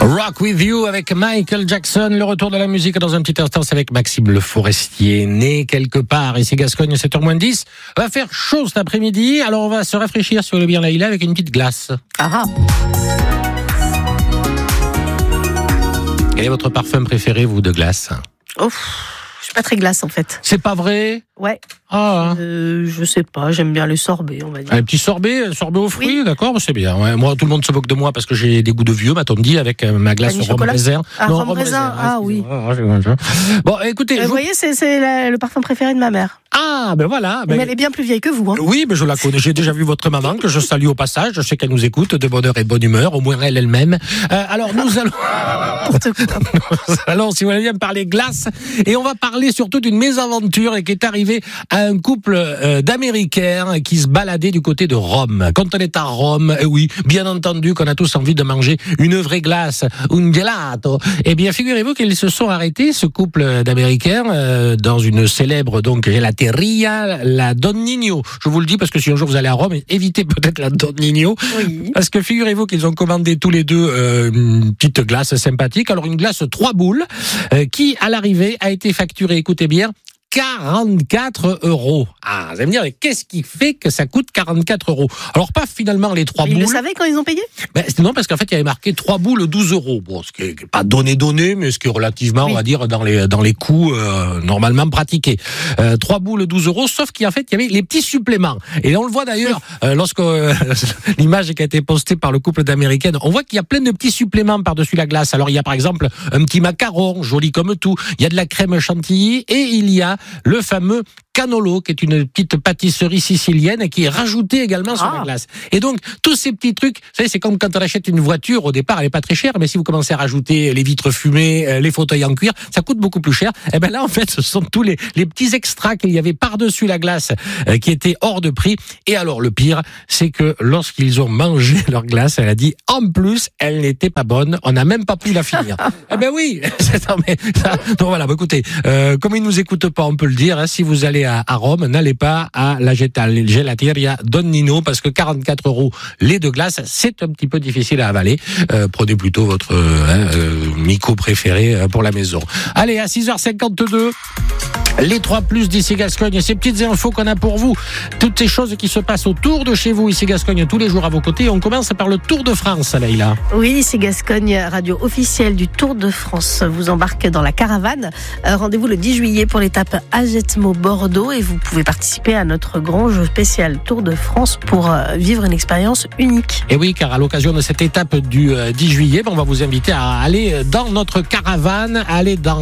Rock With You avec Michael Jackson. Le retour de la musique dans un petit instant, c'est avec Maxime Le Forestier, né quelque part ici Gascogne, 7h-10. Va faire chaud cet après-midi, alors on va se rafraîchir sur le bien Laïla avec une petite glace. Ah. Quel est votre parfum préféré, vous, de glace? Je suis pas très glace en fait. C'est pas vrai? Ouais. Ah. Je sais pas, j'aime bien le sorbet, on va dire. Un petit sorbet aux fruits, oui. D'accord, c'est bien. Ouais, moi, tout le monde se moque de moi parce que j'ai des goûts de vieux, m'a-t-on dit, avec ma glace rhum raisin. Ah, rhum raisin, oui. Bon, écoutez. Vous voyez, c'est le parfum préféré de ma mère. Ah, ben voilà. Mais elle est bien plus vieille que vous. Hein. Oui, mais je la connais. J'ai déjà vu votre maman, que je salue au passage. Je sais qu'elle nous écoute de bonne heure et de bonne humeur, au moins elle-même. Alors, nous allons, si vous voulez bien, parler glace. Et on va parler surtout d'une mésaventure qui est arrivée à un couple d'Américains qui se baladaient du côté de Rome. Quand on est à Rome, oui, bien entendu qu'on a tous envie de manger une vraie glace, un gelato. Eh bien, figurez-vous qu'ils se sont arrêtés, ce couple d'Américains, dans une célèbre donc gelateria, la Don Nino. Je vous le dis parce que si un jour vous allez à Rome, évitez peut-être la Don Nino. Oui. Parce que figurez-vous qu'ils ont commandé tous les deux une petite glace sympathique. Alors une glace 3 boules qui, à l'arrivée, a été facturée, écoutez bien, 44 €. Ah, vous allez me dire, mais qu'est-ce qui fait que ça coûte 44 €? Alors, pas finalement les 3 boules. Ils le savaient quand ils ont payé? Non, parce qu'en fait, il y avait marqué 3 boules, 12 €. Bon, ce qui est pas donné, mais ce qui est relativement, oui, on va dire, dans les coûts normalement pratiqués. 3 boules, 12 €, sauf qu'en fait, il y avait les petits suppléments. Et on le voit d'ailleurs, lorsque l'image qui a été postée par le couple d'Américaines, on voit qu'il y a plein de petits suppléments par-dessus la glace. Alors, il y a par exemple un petit macaron, joli comme tout. Il y a de la crème chantilly et il y a le fameux cannolo, qui est une petite pâtisserie sicilienne qui est rajoutée également sur la glace. Et donc, tous ces petits trucs, vous savez, c'est comme quand on achète une voiture, au départ, elle est pas très chère, mais si vous commencez à rajouter les vitres fumées, les fauteuils en cuir, ça coûte beaucoup plus cher. Et ben là, en fait, ce sont tous les petits extras qu'il y avait par-dessus la glace, qui étaient hors de prix. Et alors, le pire, c'est que lorsqu'ils ont mangé leur glace, elle a dit, en plus, elle n'était pas bonne, on n'a même pas pu la finir. Eh ben oui! Donc voilà, écoutez, comme ils nous écoutent pas, on peut le dire, hein, si vous allez à Rome, n'allez pas à la gelateria Don Nino parce que 44 € les deux glaces, c'est un petit peu difficile à avaler. Prenez plutôt votre Mico préféré pour la maison. Allez, à 6h52, les 3 plus d'ici Gascogne, ces petites infos qu'on a pour vous, toutes ces choses qui se passent autour de chez vous ici Gascogne, tous les jours à vos côtés. On commence par le Tour de France, Leïla. Oui, ici Gascogne, radio officielle du Tour de France. Vous embarquez dans la caravane. Rendez-vous le 10 juillet pour l'étape Agetmo-Bordeaux et vous pouvez participer à notre grand jeu spécial Tour de France pour vivre une expérience unique. Et oui, car à l'occasion de cette étape du 10 juillet, on va vous inviter à aller dans notre caravane, à aller dans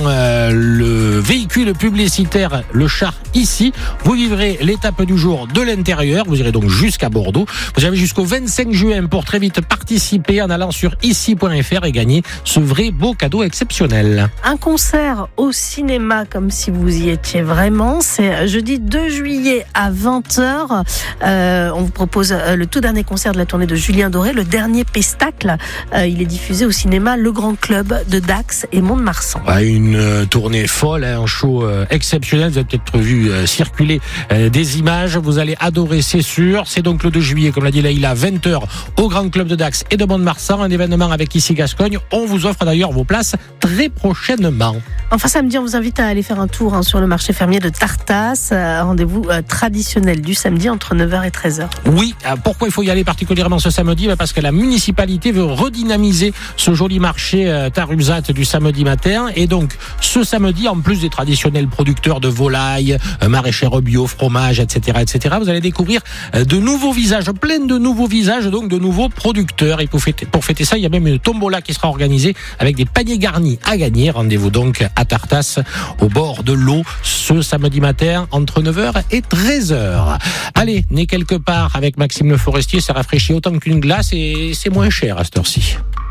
le véhicule publicitaire, le char ici. Vous vivrez l'étape du jour de l'intérieur. Vous irez donc jusqu'à Bordeaux. Vous avez jusqu'au 25 juin pour très vite participer en allant sur ici.fr et gagner ce vrai beau cadeau exceptionnel. Un concert au cinéma comme si vous y étiez vraiment. C'est jeudi 2 juillet à 20h. On vous propose le tout dernier concert de la tournée de Julien Doré, le dernier Pestacle. Il est diffusé au cinéma Le Grand Club de Dax et Mont-de-Marsan. Une tournée folle, un show exceptionnel. Vous avez peut-être vu circuler des images. Vous allez adorer, c'est sûr. C'est donc le 2 juillet, comme l'a dit Leïla, 20h au Grand Club de Dax et de Mont-de-Marsan. Un événement avec ici Gascogne. On vous offre d'ailleurs vos places très prochainement. Enfin, samedi, on vous invite à aller faire un tour sur le marché fermier de Tartas. Rendez-vous traditionnel du samedi entre 9h et 13h. Oui, pourquoi il faut y aller particulièrement ce samedi? Parce que la municipalité veut redynamiser ce joli marché Tarusat du samedi matin. Et donc, ce samedi, en plus des traditionnels producteurs de volailles, maraîchères bio, fromage, etc., vous allez découvrir de nouveaux visages, plein de nouveaux visages, donc de nouveaux producteurs. Et pour fêter ça, il y a même une tombola qui sera organisée avec des paniers garnis à gagner. Rendez-vous donc à Tartas, au bord de l'eau, ce samedi matin, entre 9h et 13h. Allez, né quelque part avec Maxime Le Forestier, ça rafraîchit autant qu'une glace et c'est moins cher à cette heure-ci.